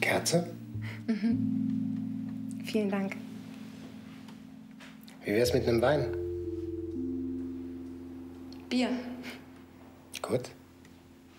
Kerze? Vielen Dank. Wie wär's mit einem Wein? Bier. Gut.